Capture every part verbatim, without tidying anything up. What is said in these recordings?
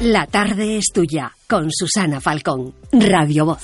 La tarde es tuya, con Susana Falcón, Radio Voz.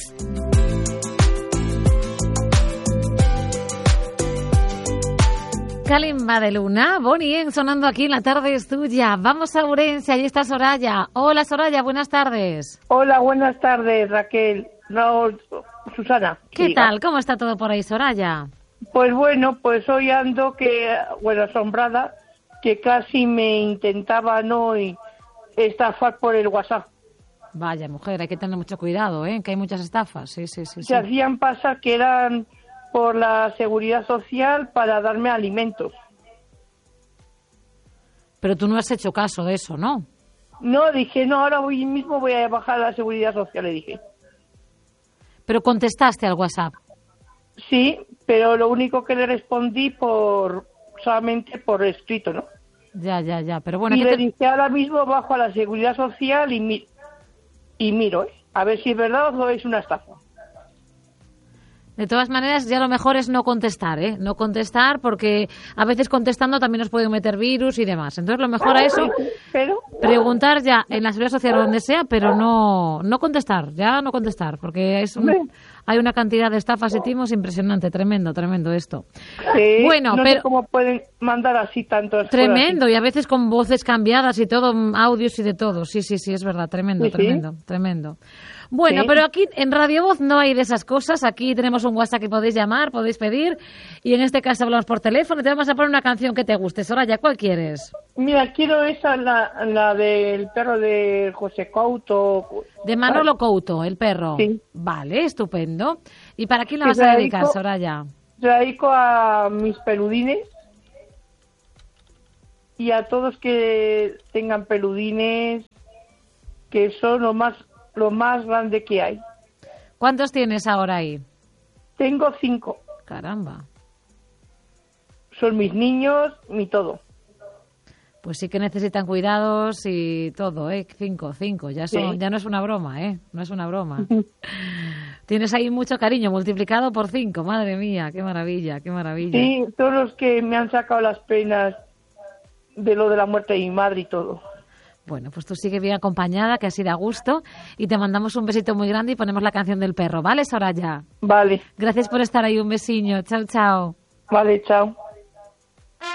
Kalimba de Luna, Bonnie, sonando aquí, La tarde es tuya. Vamos a Ourense, allí está Soraya. Hola Soraya, buenas tardes. Hola, buenas tardes, Raquel. No, Susana. ¿Qué diga. tal? ¿Cómo está todo por ahí, Soraya? Pues bueno, pues hoy ando que, bueno, asombrada, que casi me intentaba no y estafar por el WhatsApp. Vaya, mujer, hay que tener mucho cuidado, ¿eh? Que hay muchas estafas, sí, sí, sí. Se sí. hacían pasar que eran por la Seguridad Social para darme alimentos. Pero tú no has hecho caso de eso, ¿no? No, dije, no, ahora hoy mismo voy a bajar a la Seguridad Social, le dije. Pero contestaste al WhatsApp. Sí, pero lo único que le respondí por solamente por escrito, ¿no? Ya, ya, ya, pero bueno... Y ¿qué le te... dije, ahora mismo bajo a la Seguridad Social y, mi... y miro, ¿eh? A ver si es verdad o es una estafa. De todas maneras, ya lo mejor es no contestar, ¿eh? No contestar porque a veces contestando también nos pueden meter virus y demás. Entonces lo mejor a eso, pero... preguntar ya en la Seguridad Social o donde sea, pero no no contestar, ya no contestar, porque es un, hay una cantidad de estafas y timos impresionante, tremendo, tremendo esto. Sí, bueno, no pero sé cómo pueden mandar así tantos. Tremendo, así. Y a veces con voces cambiadas y todo, audios y de todo. Sí, sí, sí, es verdad, tremendo, ¿Sí, sí? tremendo, tremendo. Bueno, Sí. pero aquí en Radio Voz no hay de esas cosas. Aquí tenemos un WhatsApp que podéis llamar, podéis pedir. Y en este caso hablamos por teléfono. Te vamos a poner una canción que te guste. Soraya, ¿cuál quieres? Mira, quiero esa, la, la del perro de José Couto. De Manolo Couto, el perro. Sí. Vale, estupendo. ¿Y para quién la Que vas a se la dedicar, dedico- Soraya? Se la dedico a mis peludines y a todos que tengan peludines, que son lo más, lo más grande que hay. ¿Cuántos tienes ahora ahí? Tengo cinco. Caramba. Son mis niños, mi todo. Pues sí que necesitan cuidados y todo, ¿eh? Cinco, cinco. Ya, son, Sí. ya no es una broma, ¿eh? No es una broma. Tienes ahí mucho cariño, multiplicado por cinco. Madre mía, qué maravilla, qué maravilla. Sí, todos los que me han sacado las penas de lo de la muerte de mi madre y todo. Bueno, pues tú sigue bien acompañada, que así da gusto. Y te mandamos un besito muy grande y ponemos la canción del perro. ¿Vale, Soraya? Vale, Gracias por estar ahí. Un besiño. Chao, chao. vale, chao.